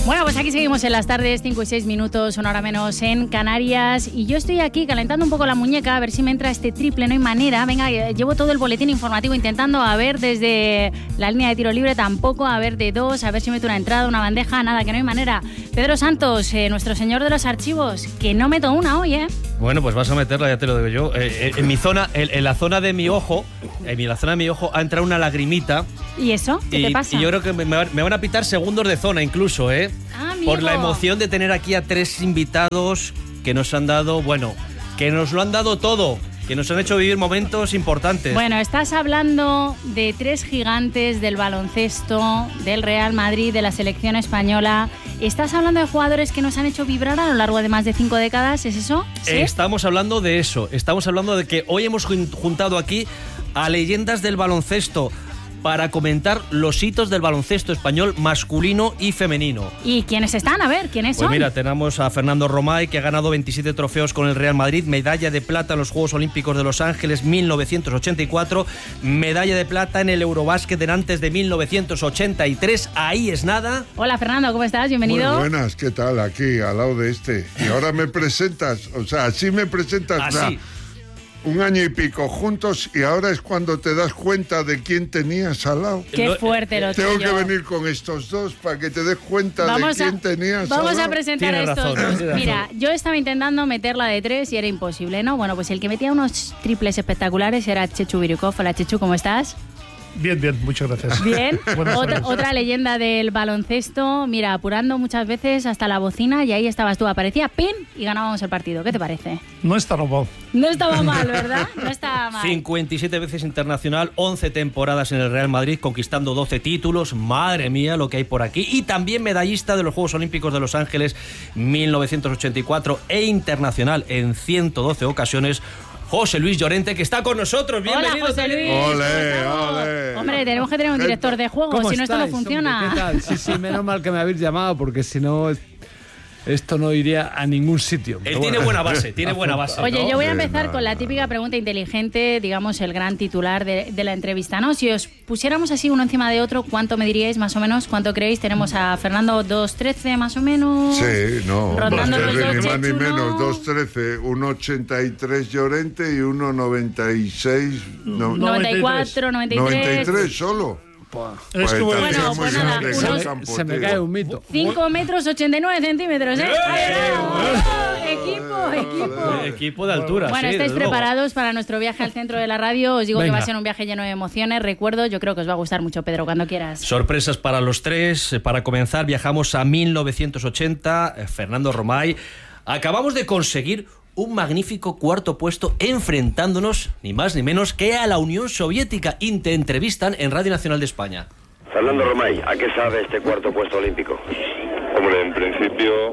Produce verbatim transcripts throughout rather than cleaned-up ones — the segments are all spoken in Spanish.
Bueno, pues aquí seguimos en las tardes, cinco y seis minutos, una hora menos en Canarias. Y yo estoy aquí calentando un poco la muñeca, a ver si me entra este triple, no hay manera. Venga, llevo todo el boletín informativo intentando, a ver desde la línea de tiro libre tampoco, a ver de dos, a ver si meto una entrada, una bandeja, nada, que no hay manera. Pedro Santos, eh, nuestro señor de los archivos, que no meto una hoy, ¿eh? Bueno, pues vas a meterla, ya te lo digo yo. Eh, eh, en mi zona, en, en la zona de mi ojo, en la zona de mi ojo ha entrado una lagrimita. ¿Y eso? ¿Qué y, te pasa? Y yo creo que me, me van a pitar segundos de zona incluso, ¿eh? Ah, por la emoción de tener aquí a tres invitados que nos han dado, bueno, que nos lo han dado todo, que nos han hecho vivir momentos importantes. Bueno, estás hablando de tres gigantes del baloncesto, del Real Madrid, de la selección española. Estás hablando de jugadores que nos han hecho vibrar a lo largo de más de cinco décadas, ¿es eso? ¿Sí? Estamos hablando de eso, estamos hablando de que hoy hemos juntado aquí a leyendas del baloncesto para comentar los hitos del baloncesto español masculino y femenino. ¿Y quiénes están? A ver, ¿quiénes pues son? Pues mira, tenemos a Fernando Romay, que ha ganado veintisiete trofeos con el Real Madrid, medalla de plata en los Juegos Olímpicos de Los Ángeles mil novecientos ochenta y cuatro, medalla de plata en el Eurobásquet en antes de mil novecientos ochenta y tres, ahí es nada. Hola Fernando, ¿cómo estás? Bienvenido. Muy buenas, ¿qué tal? Aquí, al lado de este. Y ahora me presentas, o sea, así me presentas. Así. O sea, un año y pico juntos y ahora es cuando te das cuenta de quién tenías al lado. Qué fuerte lo Tengo tuyo. que venir con estos dos para que te des cuenta vamos de quién a, tenías Vamos al lado. a presentar Tienes a estos razón, dos. Mira, yo estaba intentando meterla de tres y era imposible, ¿no? Bueno, pues el que metía unos triples espectaculares era Chechu Birukov. Hola Chechu, ¿cómo estás? Bien, bien, muchas gracias. Bien, otra, otra leyenda del baloncesto, mira, apurando muchas veces hasta la bocina y ahí estabas tú, aparecía pin y ganábamos el partido. ¿Qué te parece? No está robado. No estaba mal, ¿verdad? No estaba mal. cincuenta y siete veces internacional, once temporadas en el Real Madrid, conquistando doce títulos. Madre mía, lo que hay por aquí. Y también medallista de los Juegos Olímpicos de Los Ángeles mil novecientos ochenta y cuatro e internacional en ciento doce ocasiones. José Luis Llorente, que está con nosotros. Bienvenido. Hola, José Luis. Ole, ole. Hombre, tenemos que tener un director de juego, si no esto no funciona. Hombre, ¿qué tal? Sí, sí, menos mal que me habéis llamado, porque si no, esto no iría a ningún sitio. Él tiene buena base, tiene buena base. Oye, ¿no? yo voy a Sí, empezar no, con la no. típica pregunta inteligente, digamos, el gran titular de, de la entrevista, ¿no? Si os pusiéramos así uno encima de otro, ¿cuánto me diríais más o menos? ¿Cuánto creéis? Tenemos a Fernando dos trece más o menos. Sí, no, Rondando dos los trece, dos, ni más ni Chechu, ¿no? menos, dos trece, uno ochenta y tres Llorente y uno noventa y seis, no, noventa y cuatro, noventa y tres. noventa y tres solo. Es que bueno, Bueno, pues nada, grande, unos- gran Se, campo, se me tío. cae un mito. cinco metros ochenta y nueve centímetros, ¿eh? ¡Ahí va! Equipo, equipo. Equipo de altura. Bueno, sí, estáis desde luego. preparados para nuestro viaje al centro de la radio. Os digo que Venga. va a ser un viaje lleno de emociones, recuerdos. Yo creo que os va a gustar mucho, Pedro, cuando quieras. Sorpresas para los tres. Para comenzar, viajamos a mil novecientos ochenta. Eh, Fernando Romay. Acabamos de conseguir un magnífico cuarto puesto enfrentándonos, ni más ni menos, que a la Unión Soviética. Y te entrevistan en Radio Nacional de España. Fernando Romay, ¿a qué sabe este cuarto puesto olímpico? Hombre, en principio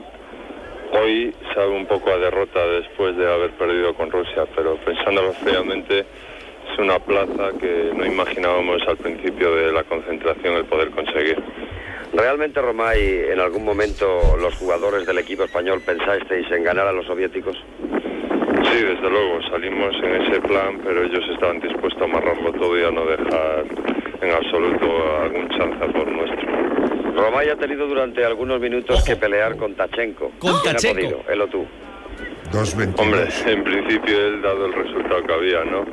hoy sabe un poco a derrota después de haber perdido con Rusia, pero pensándolo fríamente es una plaza que no imaginábamos al principio de la concentración el poder conseguir. ¿Realmente, Romay, en algún momento los jugadores del equipo español pensasteis en ganar a los soviéticos? Sí, desde luego, salimos en ese plan, pero ellos estaban dispuestos a amarrarlo todo y a no dejar en absoluto algún chance a por nuestro. Romay ha tenido durante algunos minutos Ojo. que pelear con Tachenko. Con ¿Quién ha Tachenko. podido? Él o tú. dos veintidós. Hombre, en principio él dado el resultado que había, ¿no?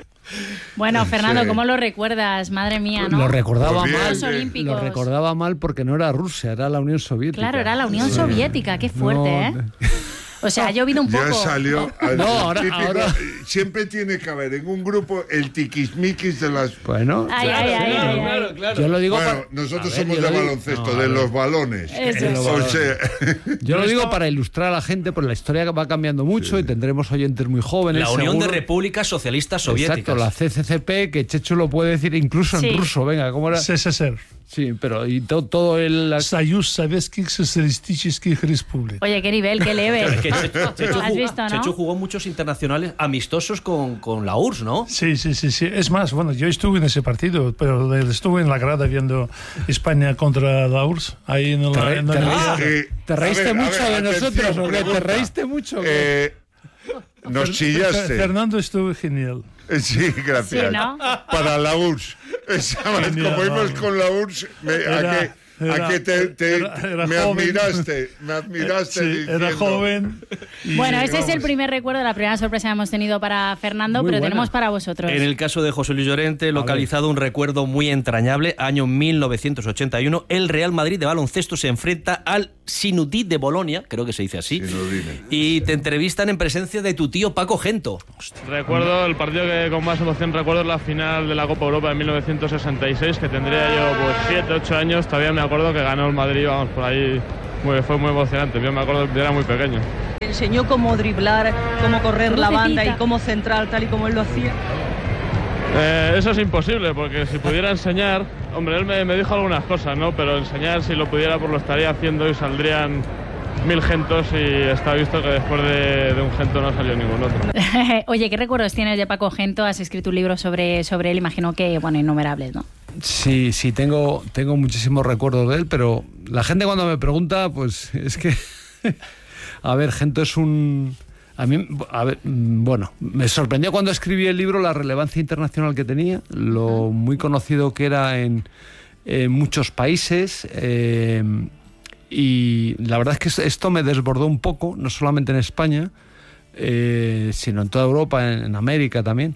Bueno, Fernando, Sí. ¿cómo lo recuerdas? Madre mía, ¿no? Lo recordaba Pues bien, mal. Los Olímpicos. Lo recordaba mal porque no era Rusia, era la Unión Soviética. Claro, era la Unión Soviética. Qué fuerte, ¿eh? No, O sea, ha llovido un poco. Ya salió. al- No, ahora- típico- ahora- Siempre tiene que haber en un grupo el tiquismiquis de las. Bueno, Ay, ay, ay, ay, ay. yo lo digo Bueno, para, nosotros A ver, somos yo de lo digo- baloncesto, No, a de ver. los balones. Eso es. O sea, yo lo digo para ilustrar a la gente, porque la historia va cambiando mucho y tendremos oyentes muy jóvenes. La Unión seguro. de Repúblicas Socialistas Soviéticas. Exacto, la C C C P, que Chechu lo puede decir incluso Sí. en ruso. Venga, ¿cómo era? S S S R. Sí, pero y to- todo el... Союз Советских Социалистических Республик. Oye, qué nivel, qué leve. Es que Chechu, Chechu ¿Has jugó, visto, no? Chechu jugó muchos internacionales amistosos con, con la U R S S, ¿no? Sí, sí, sí, sí. Es más, bueno, yo estuve en ese partido, pero estuve en la grada viendo España contra la U R S S. Ahí en Te la, re- en la te re- liga. eh, ¿Te a reíste ver, a mucho ver, de atención, nosotros o qué? ¿Te pregunta. reíste mucho o qué? Eh, nos chillaste. Fernando estuvo genial. Eh, Sí, gracias. Sí, ¿no? Para la U R S S. ¿Sabes? Genial, Como íbamos vamos. con la U R S S, me- ¿a Era- qué? Era, a que te, te- era- era me joven. admiraste, me admiraste Sí, diciendo... era joven. y- Bueno, ese es el vamos. primer recuerdo, la primera sorpresa que hemos tenido para Fernando, Muy pero buena. tenemos para vosotros. En el caso de José Luis Llorente, localizado un recuerdo muy entrañable, año mil novecientos ochenta y uno, el Real Madrid de baloncesto se enfrenta al Sinudí de Bolonia, creo que se dice así, Sinudine. y te entrevistan en presencia de tu tío Paco Gento. Recuerdo el partido que con más emoción recuerdo es la final de la Copa Europa de mil novecientos sesenta y seis, que tendría yo pues siete, ocho años, todavía me acuerdo que ganó el Madrid, vamos, por ahí muy- fue muy emocionante, yo me acuerdo que era muy pequeño. Enseñó cómo driblar, cómo correr la banda y Lucecita. cómo centrar tal y como él lo hacía. Eh, eso es imposible, porque si pudiera enseñar, hombre, él me, me dijo algunas cosas, ¿no? Pero enseñar, si lo pudiera, pues lo estaría haciendo y saldrían mil gentos y está visto que después de, de un gento no salió ningún otro. Oye, ¿qué recuerdos tienes de Paco Gento? Has escrito un libro sobre, sobre él, imagino que, bueno, innumerables, ¿no? Sí, sí, tengo, tengo muchísimos recuerdos de él, pero la gente cuando me pregunta, pues es que... A ver, Gento es un... A mí, a ver, mm, bueno, me sorprendió cuando escribí el libro la relevancia internacional que tenía, lo muy conocido que era en, en muchos países, eh, y la verdad es que esto me desbordó un poco, no solamente en España, eh, sino en toda Europa, en, en América también.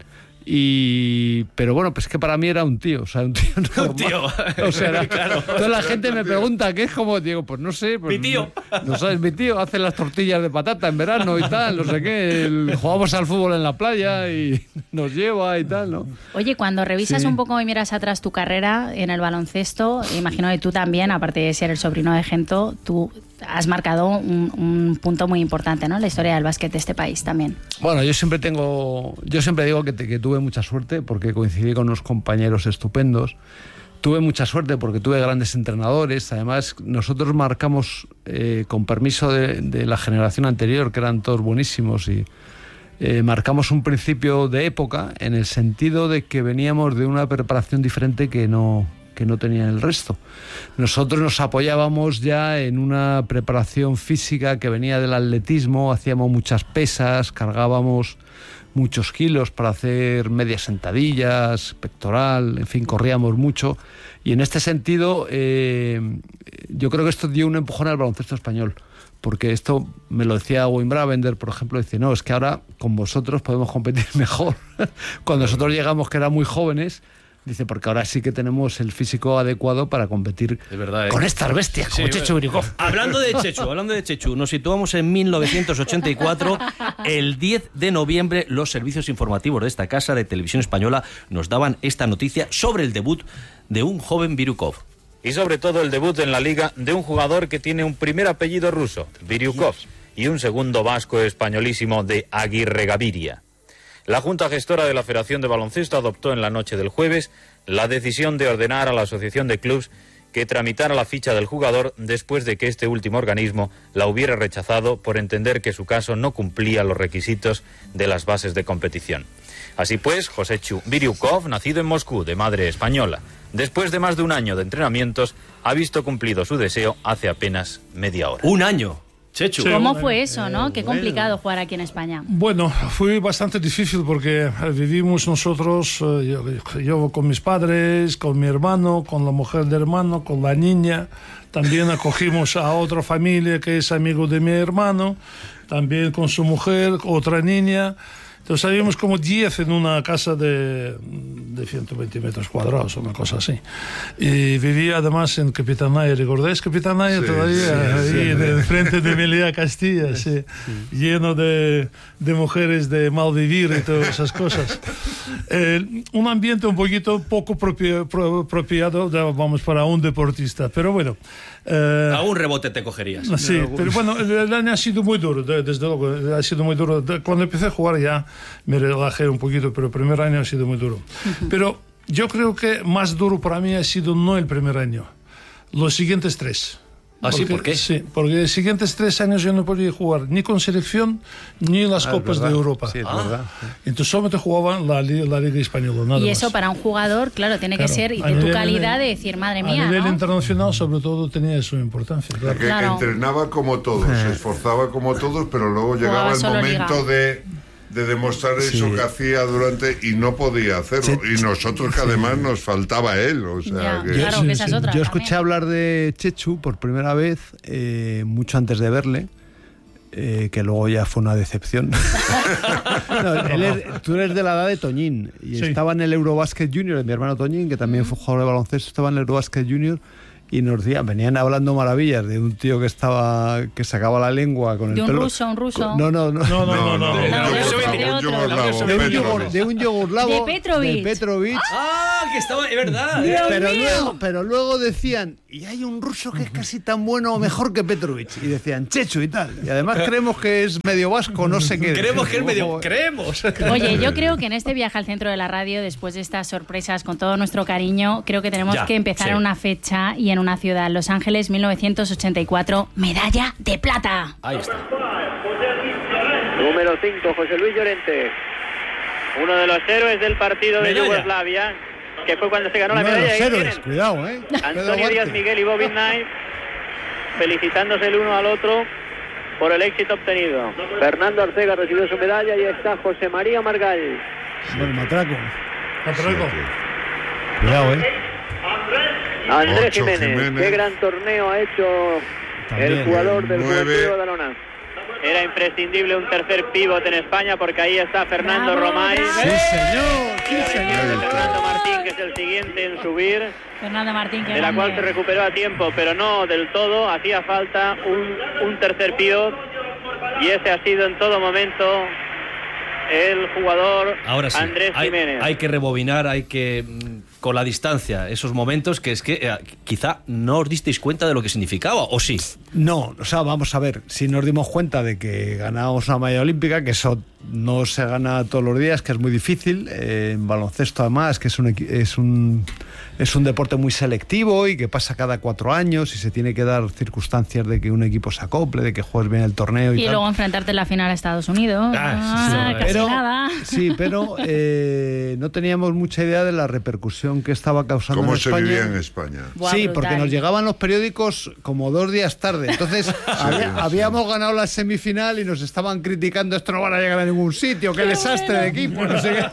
Y pero bueno, pues que para mí era un tío, o sea, un tío normal. Un tío. O sea, era- Claro. toda la gente me pregunta qué es, como digo, pues no sé, pues, Mi tío. no, no sabes, mi tío hace las tortillas de patata en verano y tal, no sé qué, el- jugamos al fútbol en la playa y nos lleva y tal, ¿no? Oye, cuando revisas Sí. un poco y miras atrás tu carrera en el baloncesto, imagino que tú también, aparte de ser el sobrino de Gento, tú has marcado un, un punto muy importante, ¿no? En la historia del básquet de este país también. Bueno, yo siempre tengo, yo siempre digo que, te- que tuve mucha suerte porque coincidí con unos compañeros estupendos. Tuve mucha suerte porque tuve grandes entrenadores. Además, nosotros marcamos, eh, con permiso de, de la generación anterior, que eran todos buenísimos, y eh, marcamos un principio de época en el sentido de que veníamos de una preparación diferente que no, que no tenía el resto. Nosotros nos apoyábamos ya en una preparación física que venía del atletismo, hacíamos muchas pesas, cargábamos muchos kilos para hacer medias sentadillas, pectoral, en fin, corríamos mucho. Y en este sentido, eh, yo creo que esto dio un empujón al baloncesto español. Porque esto me lo decía Wayne Bravender, por ejemplo, dice, no, es que ahora con vosotros podemos competir mejor. Cuando nosotros llegamos, que eran muy jóvenes, dice, porque ahora sí que tenemos el físico adecuado para competir Es verdad, ¿eh? con estas bestias, como Sí, Chechu Birikov. Hablando de Chechu, hablando de Chechu, nos situamos en mil novecientos ochenta y cuatro. El diez de noviembre, los servicios informativos de esta casa de televisión española nos daban esta noticia sobre el debut de un joven Birukov. Y sobre todo el debut en la liga de un jugador que tiene un primer apellido ruso, Biriukov, y un segundo vasco españolísimo de Aguirre Gaviria. La Junta Gestora de la Federación de Baloncesto adoptó en la noche del jueves la decisión de ordenar a la Asociación de Clubs que tramitara la ficha del jugador después de que este último organismo la hubiera rechazado por entender que su caso no cumplía los requisitos de las bases de competición. Así pues, Josechu Biriukov, nacido en Moscú de madre española, después de más de un año de entrenamientos, ha visto cumplido su deseo hace apenas media hora. Un año. Chechu. Sí. ¿Cómo bueno, fue eso, no? Qué bueno. complicado jugar aquí en España. Bueno, fue bastante difícil porque eh, vivimos nosotros, eh, yo, yo con mis padres, con mi hermano, con la mujer del hermano, con la niña. También acogimos a otra familia que es amigo de mi hermano, también con su mujer, otra niña. Entonces habíamos como diez en una casa de, de ciento veinte metros cuadrados, una cosa así. Y vivía además en Capitanaya, ¿recordáis Capitanaya Sí, todavía? sí, sí. Ahí en el frente de Meliá Castilla, sí. Lleno de, de mujeres de mal vivir y todas esas cosas. Eh, un ambiente un poquito poco propio, pro, apropiado, de- vamos, para un deportista. Pero bueno. Eh, A un rebote te cogerías. Sí, pero bueno, el, el año ha sido muy duro, de- desde luego, ha sido muy duro. De- Cuando empecé a jugar ya me relajé un poquito, pero el primer año ha sido muy duro. Pero yo creo que más duro para mí ha sido no el primer año, los siguientes tres. ¿Ah, sí? Porque- ¿Por qué? Sí, porque los siguientes tres años yo no podía jugar ni con selección ni las Ah, es Copas de verdad. Europa. Sí, es Ah. verdad. Entonces solamente jugaba la, li- la Liga Española, nada Y más. eso para un jugador, claro, tiene que Claro. ser A de tu nivel- calidad de decir, madre A mía, nivel ¿no? internacional, sobre todo, tenía su importancia. Claro. Que Claro. entrenaba como todos, se esforzaba como todos, pero luego llegaba Jugaba el solo momento liga. de de demostrar eso Sí. que hacía durante y no podía hacerlo. Sí. Y nosotros que además nos faltaba él. O Ya, sea, que... claro, que esa es otra Yo escuché también. hablar de Chechu por primera vez eh, mucho antes de verle. Eh, que luego ya fue una decepción. No, él es- tú eres de la edad de Toñín y Sí. estaba en el Eurobasket Junior, mi hermano Toñín, que también fue jugador de baloncesto, estaba en el Eurobasket Junior y nos decían, venían hablando maravillas de un tío que estaba que sacaba la lengua con el De un pelo. ruso, un ruso. con- no, no, no. No, no, no, no. No, de un otro, yugoslavo, de un otro. yugoslavo, De un, Petrovic. yogur, de un yoguslavo De Petrovic. de Petrovic. Ah, que estaba, es verdad. Dios Pero mío. luego, pero luego decían, y hay un ruso que es casi tan bueno o mejor que Petrovic. Y decían, Chechu y tal. Y además creemos que es medio vasco, no sé qué. Creemos que es medio... Ojo, Creemos. Oye, yo creo que en este viaje al centro de la radio, después de estas sorpresas, con todo nuestro cariño, creo que tenemos Ya, que empezar sí. en una fecha y en una ciudad. Los Ángeles, mil novecientos ochenta y cuatro, medalla de plata. Ahí está. Número cinco, José Luis Llorente. Uno de los héroes del partido de Medalla. Yugoslavia, que fue cuando se ganó la uno de medalla. los Ahí héroes, tienen cuidado, ¿eh? Pedro Antonio Díaz Duarte. Miguel y Bobby Knight felicitándose el uno al otro por el éxito obtenido. Fernando Arcega recibió su medalla y está José María Margall. Bueno, matraco. Patraco. Cuidado, ¿eh? Andrés Ocho, Jiménez, Jiménez. qué gran torneo ha hecho También, el jugador del nueve. Juventud de Badalona. Era imprescindible un tercer pívot en España porque ahí está Fernando Bravo, Romay. bravo. Sí, señor. Sí, De señor. Fernando Martín, que es el siguiente en subir, Fernando Martín, que de la cual se recuperó a tiempo, pero no del todo. Hacía falta un, un tercer pívot y ese ha sido en todo momento el jugador Ahora sí, Andrés hay, Jiménez. hay que rebobinar, hay que, mm, con la distancia, esos momentos que es que eh, quizá no os disteis cuenta de lo que significaba, ¿o sí? No, o sea, vamos a ver, si nos dimos cuenta de que ganábamos una medalla olímpica, que eso no se gana todos los días, que es muy difícil, eh, en baloncesto además, que es un, equi- es un es un deporte muy selectivo y que pasa cada cuatro años y se tiene que dar circunstancias de que un equipo se acople, de que juegues bien el torneo y, Y tal. luego enfrentarte en la final a Estados Unidos. Ah, sí, Ah, sí, casi pero, nada. sí, pero eh, no teníamos mucha idea de la repercusión que estaba causando ¿Cómo en se España. vivía en España? Buah, Sí, brutal. porque nos llegaban los periódicos como dos días tarde. Entonces, había- sí. habíamos ganado la semifinal y nos estaban criticando, esto no van a llegar a ningún sitio, qué, desastre de equipo, no sé qué.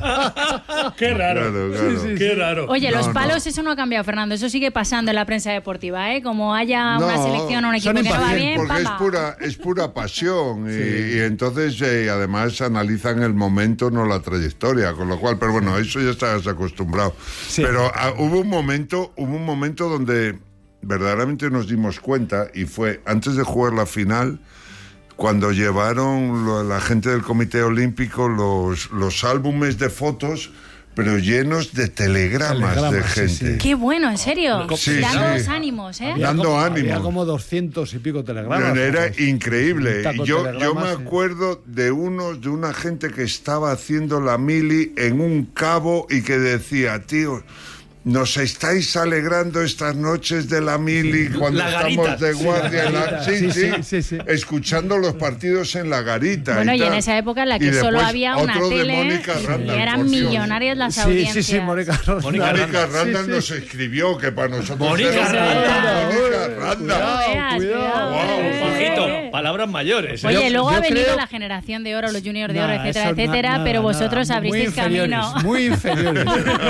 Qué raro. Claro, claro. Qué raro. Oye, No, los no. palos, eso no ha cambiado, Fernando. Eso sigue pasando en la prensa deportiva, ¿eh? Como haya una No, selección o un equipo son que no va impacientes, bien, Porque es pamba. pura, es pura pasión y, y entonces eh, además analizan el momento, no la trayectoria, con lo cual, pero bueno, eso ya estás acostumbrado. Sí. Pero ah, hubo un momento, hubo un momento donde verdaderamente nos dimos cuenta y fue antes de jugar la final, cuando llevaron lo- la gente del Comité Olímpico los, los álbumes de fotos, pero llenos de telegramas, de Telegramas, sí, gente. sí. Qué bueno, en serio. Sí, Dándoos sí. ánimos, ¿eh? Había Dando como, ánimos. Había como doscientos y pico telegramas. Era Pues, increíble. un taco de Yo, yo telegramas, me sí. acuerdo de uno, de una gente que estaba haciendo la mili en un cabo y que decía, tío, nos estáis alegrando estas noches de la mili cuando La estamos garita. de guardia. en la- garita. sí, Sí, sí, sí, sí, sí. escuchando los partidos en la garita. Bueno, y en tal. esa época en la que Y solo después había una otro de tele Mónica y Randall, eran por Dios. millonarias las Sí, audiencias. sí, sí, Mónica Randall. Mónica Mónica Randall. Randall Sí, sí. nos escribió que para nosotros Mónica era Randall. Mónica Uy, Randall. cuidado, Veas, cuidado. cuidado. Wow, Ojito, palabras mayores. ¿eh? Oye, Yo- luego yo ha venido creo- la generación de oro, los juniors de oro, Nada, etcétera, eso na- etcétera, nada, pero vosotros nada. abristeis Muy inferiores, camino. Muy inferiores.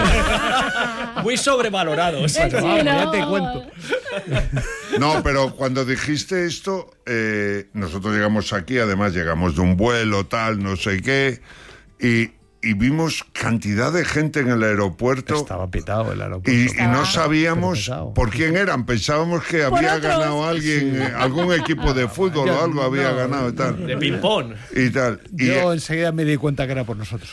Muy sobrevalorados. Sí, Vamos, ya no. te cuento. No, pero cuando dijiste esto, eh, nosotros llegamos aquí, además llegamos de un vuelo, tal, no sé qué, y, y vimos cantidad de gente en el aeropuerto. Estaba pitado el aeropuerto. Y, y Estaba- no sabíamos Pero pesado. por quién eran, pensábamos que había otros. ganado alguien, eh, algún equipo de fútbol o algo había No, ganado y tal. De ping-pong. Y tal. Y, Yo enseguida me di cuenta que era por nosotros.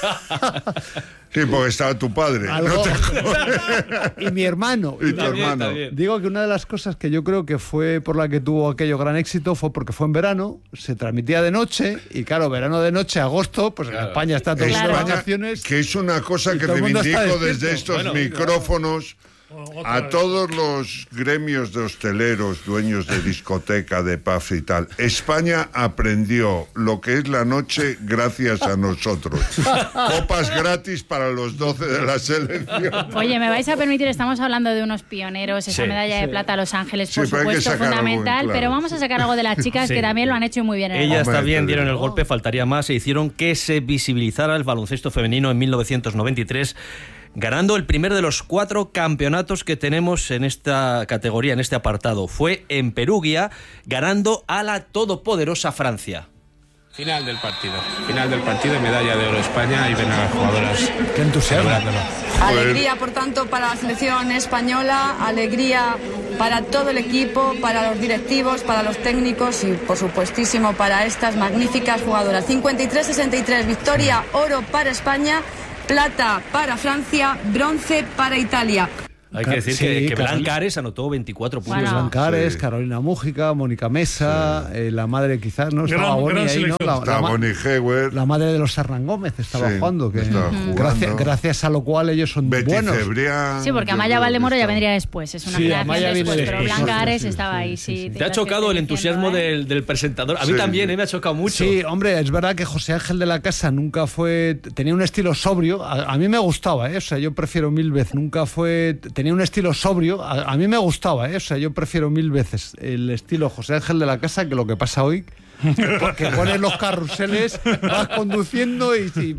sí, porque estaba tu padre. Algo- No te- y mi hermano. y tu También, hermano. también. Digo que una de las cosas que yo creo que fue por la que tuvo aquello gran éxito fue porque fue en verano, se transmitía de noche y claro, verano de noche, agosto, pues en Claro. España está todo el mundo de España, vacaciones. que es una cosa Y que todo el mundo está reivindico despierto. desde estos Bueno, micrófonos, a todos los gremios de hosteleros, dueños de discoteca, de pub y tal, España aprendió lo que es la noche gracias a nosotros. Copas gratis para los doce de la selección. Oye, me vais a permitir, estamos hablando de unos pioneros, esa Sí, medalla de sí. plata a Los Ángeles, por Sí, pero hay que supuesto, sacar algo en fundamental, claro. pero vamos a sacar algo de las chicas Sí. que también lo han hecho muy bien. En el Ellas Hombre, también te dieron el digo. golpe, faltaría más, e hicieron que se visibilizara el baloncesto femenino en mil novecientos noventa y tres, ganando el primer de los cuatro campeonatos que tenemos en esta categoría, en este apartado. Fue en Perugia, ganando a la todopoderosa Francia. Final del partido, final del partido, medalla de oro España y ven a las jugadoras. Qué entusiasmo. celebrándolo. Alegría, por tanto, para la selección española, alegría para todo el equipo, para los directivos, para los técnicos y, por supuestísimo, para estas magníficas jugadoras. cincuenta y tres sesenta y tres, victoria, oro para España, plata para Francia, bronce para Italia. Hay que decir Sí, que, que Carolina. Blanca Ares anotó veinticuatro puntos. Bueno. Blancares, Sí. Carolina Mújica, Mónica Mesa, eh, la madre quizás, ¿no? Estaba Gran- Boni gran ahí, ¿no? selección. La, la Está ma- Bonnie Hewer, la madre de los Hernán Gómez estaba Sí, jugando. Que, estaba jugando. Gracias, gracias a lo cual ellos son Betty buenos. Cebrián. Sí, porque yo Amaya creo que Valdemoro ya está. vendría después, es una Sí, generación Amaya viene después, pero después. Blanca Ares Sí, sí, estaba sí, ahí, sí, sí. sí. Te ha chocado el entusiasmo ¿eh? del, del presentador. A mí Sí, también, sí. ¿eh? Me ha chocado mucho. Sí, hombre, es verdad que José Ángel de la Casa nunca fue... Tenía un estilo sobrio. A, a mí me gustaba, ¿eh? O sea, yo prefiero mil veces. Nunca fue... Tenía un estilo sobrio. A, a mí me gustaba, ¿eh? O sea, yo prefiero mil veces el estilo José Ángel de la Casa que lo que pasa hoy. Que pones los carruseles, vas conduciendo y... y,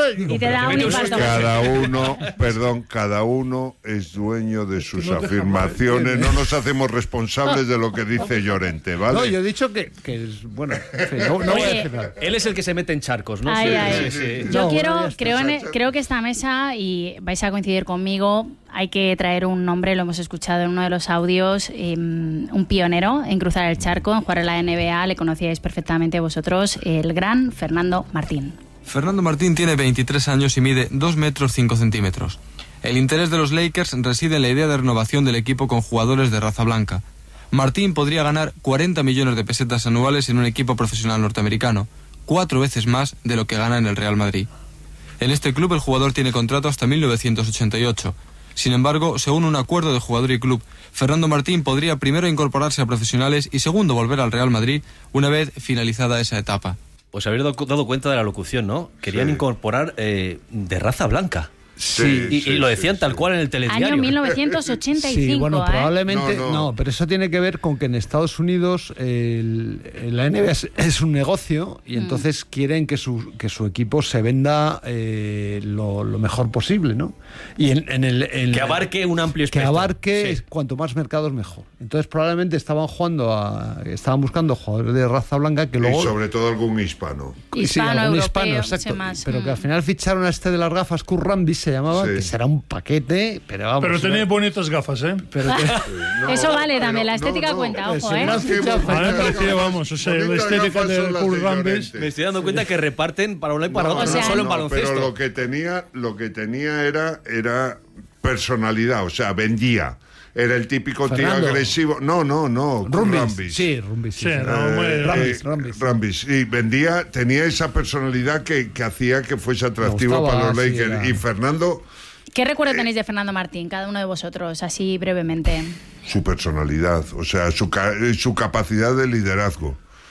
Y te da un infarto. Cada uno, perdón, cada uno es dueño de sus afirmaciones. No nos hacemos responsables de lo que dice Llorente, ¿vale? No, yo he dicho que, que es... Bueno, en fin, no, no voy a Oye, decir nada. Él es el que se mete en charcos, ¿no? Ay, Sí, ay. sí, sí. Yo No, quiero, bueno, ya está. creo, en- creo que esta mesa, y vais a coincidir conmigo, hay que traer un nombre, lo hemos escuchado en uno de los audios, eh, un pionero en cruzar el charco, en jugar en la N B A, le conocíais perfectamente vosotros, el gran Fernando Martín. Fernando Martín tiene veintitrés años y mide dos metros cinco centímetros. El interés de los Lakers reside en la idea de renovación del equipo con jugadores de raza blanca. Martín podría ganar cuarenta millones de pesetas anuales en un equipo profesional norteamericano, cuatro veces más de lo que gana en el Real Madrid. En este club el jugador tiene contrato hasta mil novecientos ochenta y ocho. Sin embargo, según un acuerdo de jugador y club, Fernando Martín podría primero incorporarse a profesionales y segundo volver al Real Madrid una vez finalizada esa etapa. Pues habéis dado, dado cuenta de la locución, ¿no? Querían Sí. incorporar eh, de raza blanca. Sí, y, sí, y lo sí, decían sí. tal cual en el telediario. Año mil novecientos ochenta y cinco, Sí, bueno, ¿eh? probablemente No, no, no. pero eso tiene que ver con que en Estados Unidos el, la N B A es, es un negocio y Mm. entonces quieren que su, que su equipo se venda eh, lo, lo mejor posible, ¿no? Y en, en el, en- Que abarque un amplio que espectro. abarque Sí. cuanto más mercados mejor. Entonces probablemente estaban jugando a, estaban buscando jugadores de raza blanca que luego Y sobre todo algún hispano. y sí, Hispano, algún europeo, hispano, sé exacto. más. Pero que al Mm. final ficharon a este de las gafas, Kurt Rambis se llamaba, Sí. que será un paquete, pero vamos. Pero tenía era- bonitas gafas, ¿eh? pero que- No, Eso vale pero también, la no, estética no, cuenta, eso ojo, ¿eh? no Es que fichado, bonitas A mí me parecía, gafas- vamos, o sea, la bonitas estética gafas de son las Kurt de Rambis. Llorente. Me estoy dando cuenta que reparten para uno y para No, otro, O sea, no solo en no, baloncesto. pero lo que tenía, lo que tenía era, era personalidad, o sea, vendía. Era el típico tío Fernando. agresivo. No, no, no. Kurt Rumbis. Rambis. Sí, Rumbis. Sí, Sí, sí. no, muy- Eh, Rambis, eh, Rambis. Rambis. Y vendía, tenía esa personalidad que, que hacía que fuese atractivo gustaba, para los sí, Lakers. era- Y Fernando, ¿Qué recuerdo tenéis de Fernando Martín, cada uno de vosotros, así brevemente? su personalidad, o sea, su, ca- eh, su capacidad de liderazgo.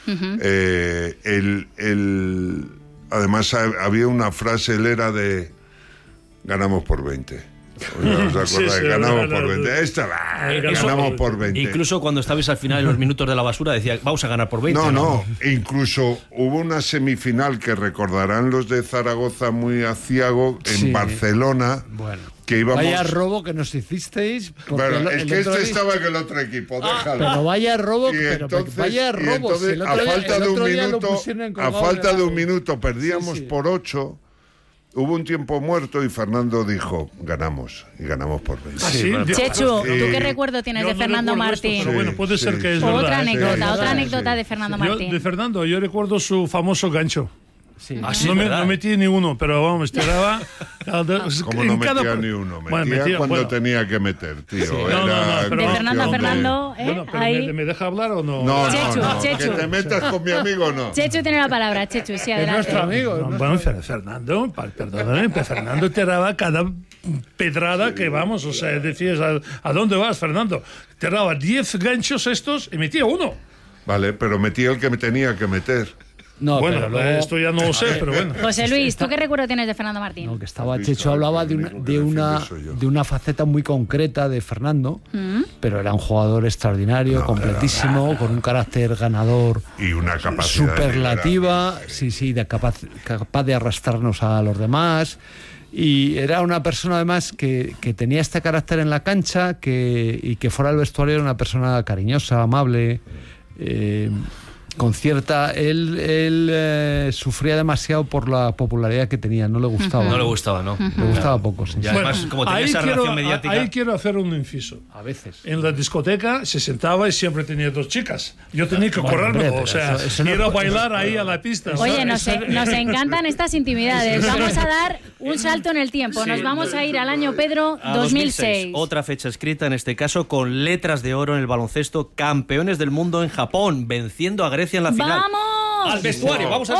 Eh, el, el- además, ha- había una frase, él era de ganamos por veinte. ¿Os acordáis? Sí, sí, ganamos no, por no, veinte. no. Esta, ah, Incluso- ganamos por veinte. Incluso cuando estabais al final en los minutos de la basura, decía, vamos a ganar por veinte. No, no, incluso hubo una semifinal que recordarán los de Zaragoza muy aciago en Sí. Barcelona, Bueno. que íbamos... Vaya robo que nos hicisteis. porque Bueno, el- es el que otro este día- estaba en el otro equipo, déjalo. Pero vaya robo, Y pero entonces- vaya y robo. entonces, si el a otro día- falta el de un otro día lo minuto, pusieron en a colgado falta de la- un minuto perdíamos Sí, sí. por ocho. Hubo un tiempo muerto y Fernando dijo, ganamos, y ganamos por veinte. Ah, sí, yo- Chechu, Sí. ¿tú qué recuerdo tienes Yo de no Fernando recuerdo esto, Martín? pero bueno, puede Sí, ser sí, que es sí. verdad. Otra ¿eh? anécdota, sí, otra sí. anécdota de Fernando Yo, Martín. de Fernando, yo recuerdo su famoso gancho. Sí. Ah, sí, no, me, ¿verdad? no metí ni uno, pero vamos, tiraba. Como en no cada- metía ni uno, metía, Bueno, metía, cuando bueno. tenía que meter, tío. No, Era no, no, pero De vamos, Fernando a cuestión de- Fernando, ¿eh? Bueno, pero Ahí. ¿me, ¿me deja hablar o no? No, Chechu, no, no, Chechu. que te metas con mi amigo, no. Chechu tiene la palabra, Chechu, sí, Es adelante. nuestro amigo. es No, nuestro bueno, amigo. Fer- Fernando, pa- perdóname, pero Fernando tiraba cada pedrada que vamos, o sea, decías, ¿a, a dónde vas, Fernando? Te daba diez ganchos estos y metía uno. Vale, pero metía el que me tenía que meter. No, bueno, pero luego... esto ya no lo sé, pero bueno. José Luis, ¿tú qué recuerdo tienes de Fernando Martín? No, que estaba Checho hablaba de una, de una de una faceta muy concreta de Fernando, mm. pero era un jugador extraordinario, no, completísimo, era... con un carácter ganador y una capacidad superlativa, de sí, sí, de capaz, capaz de arrastrarnos a los demás. Y era una persona además que, que tenía este carácter en la cancha que, y que fuera del vestuario era una persona cariñosa, amable, eh, con cierta... Él, él eh, sufría demasiado por la popularidad que tenía, no le gustaba. No le gustaba, ¿no? Le gustaba poco, sí. Y además, bueno, como tenía esa quiero, relación mediática... Ahí quiero hacer un inciso. A veces. En la discoteca se sentaba y siempre tenía dos chicas. Yo tenía que bueno, correrme, hombre, o sea, eso, eso no ir a bailar no, ahí a la pista. Oye, nos, nos encantan estas intimidades. Vamos a dar un salto en el tiempo. Sí. Nos vamos a ir al año, Pedro, a dos mil seis. Otra fecha escrita, en este caso, con letras de oro en el baloncesto, campeones del mundo en Japón, venciendo a Grecia en la final. ¡Vamos! Al vestuario, vamos a